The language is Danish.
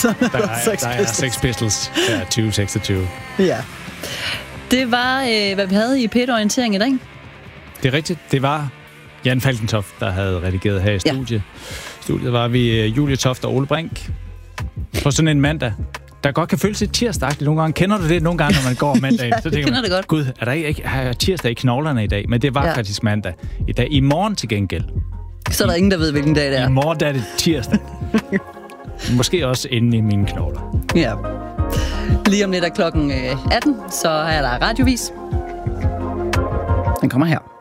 Der er Sex Pistols. Ja, 2026. Ja. Det var, hvad vi havde i P1-orientering i dag. Det er rigtigt. Det var Jan Falkentoft, der havde redigeret her i studiet. Studiet var vi Julie Toft og Ole Brink. På sådan en mandag, der godt kan føles lidt tirsdagtigt nogle gange. Kender du det nogle gange, når man går mandagen? Ja, så tænker man, det godt. Gud, er der ikke tirsdag i knoglerne i dag? Men det var faktisk mandag. I dag, i morgen til gengæld. Så er der ingen, der ved, hvilken dag det er. I morgen der er det tirsdag. Måske også inde i mine knogler. Ja. Lige om lidt klokken 18, så er der radiovis. Den kommer her.